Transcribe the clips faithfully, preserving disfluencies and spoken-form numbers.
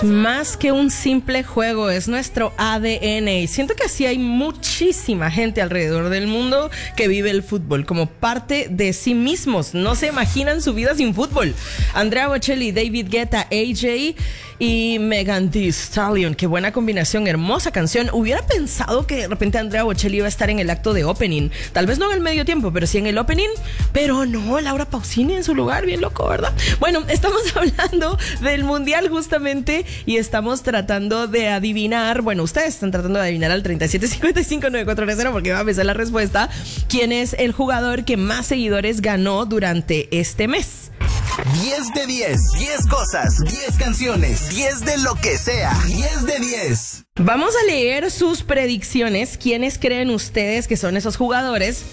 es más que un simple juego, es nuestro A D N. Y siento que así hay muchísima gente alrededor del mundo que vive el fútbol como parte de sí mismos. No se imaginan su vida sin fútbol. Andrea Bocelli, David Guetta, A J y Megan Thee Stallion. Qué buena combinación, hermosa canción. Hubiera pensado que de repente Andrea Bocelli iba a estar en el acto de opening. Tal vez no en el medio tiempo, pero sí en el opening. Pero no, Laura Pausini en su lugar, bien loco, ¿verdad? Bueno, estamos hablando del Mundial justamente y estamos tratando de adivinar, bueno, ustedes están tratando de adivinar al treinta y siete cincuenta y cinco noventa y cuatro cero porque va a empezar la respuesta. ¿Quién es el jugador que más seguidores ganó durante este mes? diez de diez, diez cosas, diez canciones, diez de lo que sea, diez de diez. Vamos a leer sus predicciones. ¿Quiénes creen ustedes que son esos jugadores?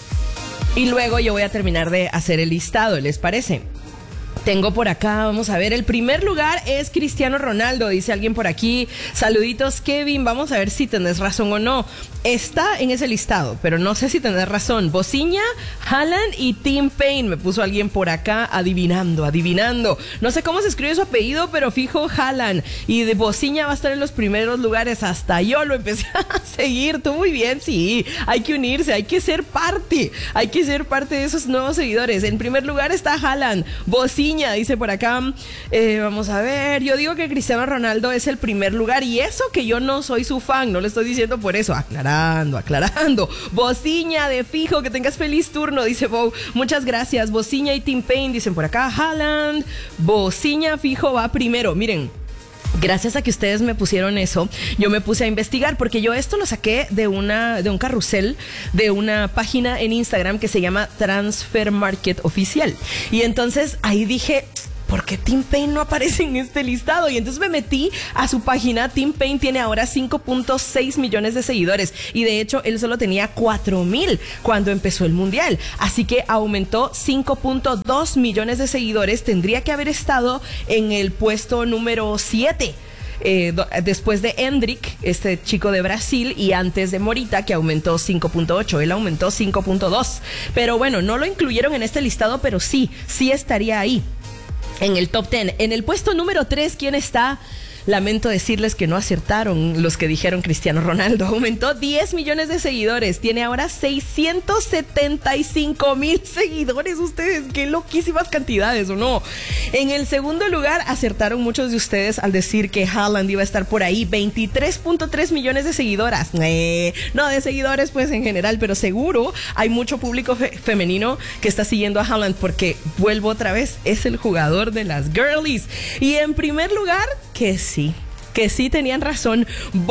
Y luego yo voy a terminar de hacer el listado, ¿les parece? Tengo por acá, vamos a ver, el primer lugar es Cristiano Ronaldo, dice alguien por aquí. Saluditos, Kevin, vamos a ver si tenés razón o no. Está en ese listado, pero no sé si tenés razón. Bocinha, Haaland y Tim Payne, me puso alguien por acá adivinando, adivinando. No sé cómo se escribe su apellido, pero fijo Haaland. Y de Bocinha va a estar en los primeros lugares, hasta yo lo empecé a seguir. Tú muy bien, sí, hay que unirse, hay que ser parte, hay que ser parte de esos nuevos seguidores. En primer lugar está Haaland, Bocinha, dice por acá, eh, vamos a ver, yo digo que Cristiano Ronaldo es el primer lugar y eso que yo no soy su fan, no le estoy diciendo por eso, aclarando, aclarando. Bocinha, de fijo, que tengas feliz turno, dice Bo, muchas gracias. Bocinha y Tim Payne dicen por acá, Haaland, Bocinha fijo va primero, miren. Gracias a que ustedes me pusieron eso, yo me puse a investigar porque yo esto lo saqué de una de un carrusel de una página en Instagram que se llama Transfer Market Oficial. Y entonces ahí dije, ¿por qué Tim Payne no aparece en este listado? Y entonces me metí a su página. Tim Payne tiene ahora cinco punto seis millones de seguidores y de hecho él solo tenía cuatro mil cuando empezó el mundial, así que aumentó cinco punto dos millones de seguidores. Tendría que haber estado en el puesto número siete. Eh, do, después de Endrick, este chico de Brasil, y antes de Morita, que aumentó cinco punto ocho, él aumentó cinco punto dos, pero bueno, no lo incluyeron en este listado, pero sí, sí estaría ahí en el top diez. En el puesto número tres, ¿quién está? Lamento decirles que no acertaron los que dijeron Cristiano Ronaldo. Aumentó diez millones de seguidores. Tiene ahora seiscientos setenta y cinco mil seguidores. Ustedes, qué loquísimas cantidades, ¿o no? En el segundo lugar, acertaron muchos de ustedes al decir que Haaland iba a estar por ahí. veintitrés punto tres millones de seguidoras. Eh, no de seguidores, pues en general, pero seguro hay mucho público fe- femenino que está siguiendo a Haaland porque, vuelvo otra vez, es el jugador de las girlies. Y en primer lugar, que sí. Que sí tenían razón,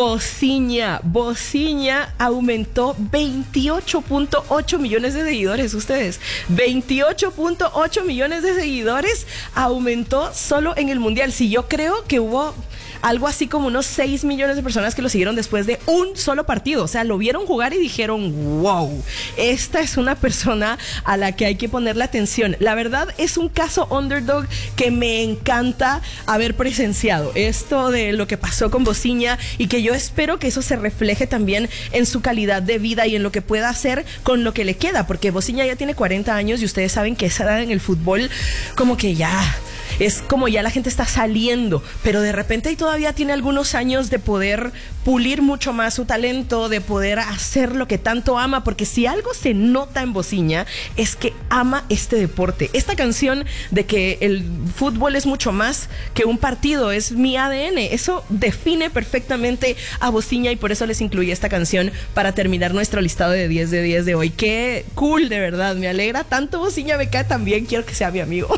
Bocinha. Bocinha aumentó veintiocho punto ocho millones de seguidores, ustedes. veintiocho punto ocho millones de seguidores aumentó solo en el Mundial. Sí, yo creo que hubo algo así como unos seis millones de personas que lo siguieron después de un solo partido. O sea, lo vieron jugar y dijeron, wow, esta es una persona a la que hay que ponerle atención. La verdad es un caso underdog que me encanta haber presenciado. Esto de lo que pasó con Bocinha y que yo espero que eso se refleje también en su calidad de vida y en lo que pueda hacer con lo que le queda, porque Bocinha ya tiene cuarenta años y ustedes saben que esa edad en el fútbol como que ya... es como ya la gente está saliendo, pero de repente todavía tiene algunos años de poder pulir mucho más su talento, de poder hacer lo que tanto ama, porque si algo se nota en Bocinha es que ama este deporte. Esta canción de que el fútbol es mucho más que un partido, es mi A D N, eso define perfectamente a Bocinha y por eso les incluí esta canción para terminar nuestro listado de diez de diez de hoy. Qué cool, de verdad, me alegra tanto. Bocinha me cae también, quiero que sea mi amigo.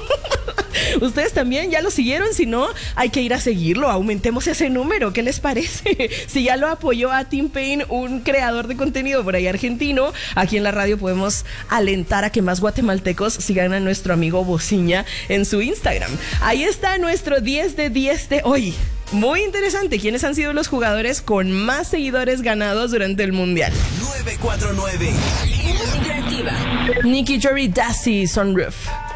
Ustedes también ya lo siguieron, si no, hay que ir a seguirlo, aumentemos ese número, ¿qué les parece? Si ya lo apoyó a Tim Payne, un creador de contenido por ahí argentino, aquí en la radio podemos alentar a que más guatemaltecos sigan a nuestro amigo Bocinha en su Instagram. Ahí está nuestro diez de diez de hoy. Muy interesante, ¿quiénes han sido los jugadores con más seguidores ganados durante el Mundial? nueve cuatro nueve Interactiva. Nicki Jory Dassey, Sunroof.